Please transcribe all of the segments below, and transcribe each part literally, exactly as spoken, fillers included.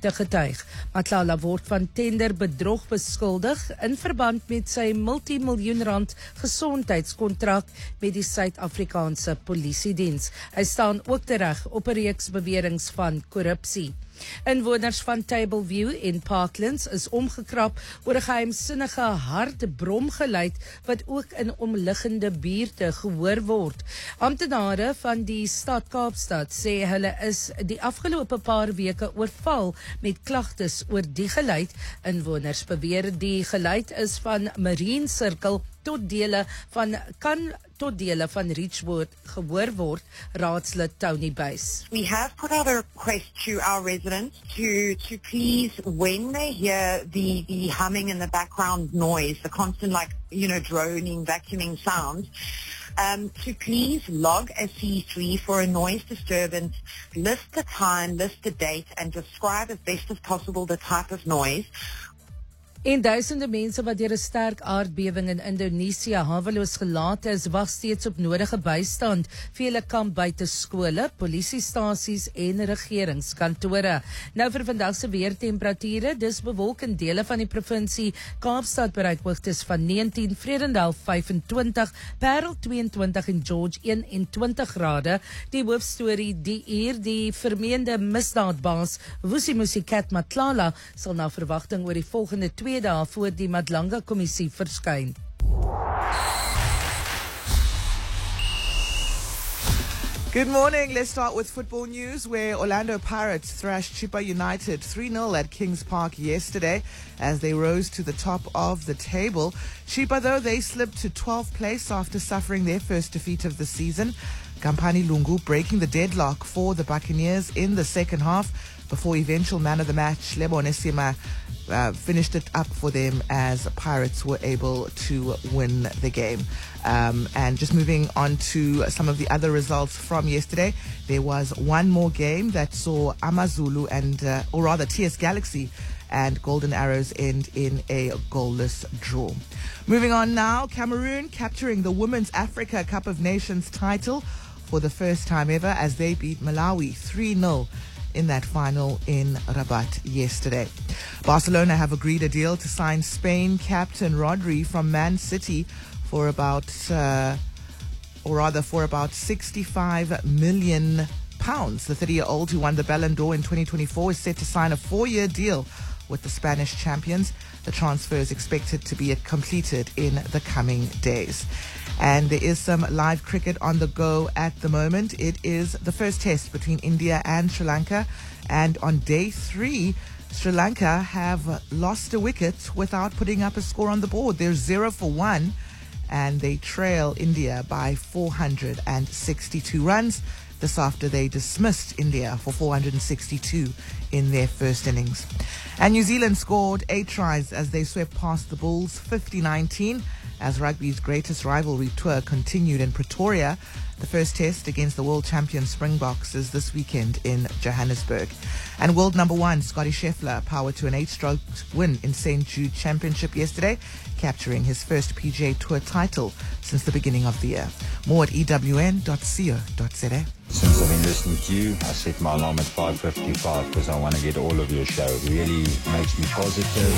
te getuig. Matlala word van tenderbedrog beskuldig in verband met sy multimiljoen rand gesondheidskontrak met die Suid-Afrikaanse Polisiediens. Hy staan ook tereg op 'n reeks beweringe van korrupsie. Inwoners van Tableview en Parklands is omgekrap oor 'n geheimsinnige harde bromgeluid wat ook in omliggende buurte gehoor word. Amptenare van die stad Kaapstad sê hulle is die afgelope paar weke oorval met klagtes oor die geluid. Inwoners beweer die geluid is van Marine Circle tot dele van kan tot dele van Richwood gehoor word, raadslid Tony Buys. We have put out a request to our residents to to please, when they hear the the humming and the background noise, the constant, like, you know, droning, vacuuming sounds, um, to please log a C three for a noise disturbance, list the time, list the date, and describe as best as possible the type of noise. En duisende mense wat deur 'n sterk aardbewing in Indonesië haweloos gelaat is, wag steeds op nodige bystand. Vele kamp buite skole, polisiestasies en regeringskantore. Nou vir vandag se weertemperature, dis bewolk in dele van die provinsie. Kaapstad bereik hoogtes van negentien, Vredendal vyfentwintig, Parel tweeëntwintig en George eenentwintig grade. Die hoofstorie die uur, die vermeende misdaadbaas Vusimusi Cat Matlala sal na verwagting oor die volgende twee dae voor die Madlanga kommissie verskyn. Good morning. Let's start with football news, where Orlando Pirates thrashed Chippa United three nil at Kings Park yesterday as they rose to the top of the table. Chippa, though, they slipped to twelfth place after suffering their first defeat of the season. Kampani Lungu breaking the deadlock for the Buccaneers in the second half before eventual man of the match, Lebo Nesima, Uh, finished it up for them as Pirates were able to win the game. Um, and just moving on to some of the other results from yesterday, there was one more game that saw Amazulu and, uh, or rather T S Galaxy and Golden Arrows end in a goalless draw. Moving on now, Cameroon capturing the Women's Africa Cup of Nations title for the first time ever as they beat Malawi three nil. In that final in Rabat yesterday. Barcelona have agreed a deal to sign Spain captain Rodri from Man City for about, uh, or rather for about sixty-five million pounds. The thirty-year-old who won the Ballon d'Or in twenty twenty-four is set to sign a four-year deal with the Spanish champions. The transfer is expected to be completed in the coming days. And there is some live cricket on the go at the moment. It is the first test between India and Sri Lanka. And on day three, Sri Lanka have lost a wicket without putting up a score on the board. They're zero for one, and they trail India by four hundred sixty-two runs. This after they dismissed India for four hundred sixty-two in their first innings. And New Zealand scored eight tries as they swept past the Bulls fifty nineteen as rugby's greatest rivalry tour continued in Pretoria. The first test against the world champion Springboks is this weekend in Johannesburg. And world number one Scottie Scheffler powered to an eight-stroke win in Saint Jude Championship yesterday, capturing his first P G A Tour title since the beginning of the year. More at E W N dot co dot za. Since I've been listening to you, I set my alarm at five fifty-five because I want to get all of your show. It really makes me positive.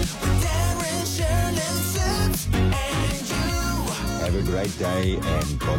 Have a great day and God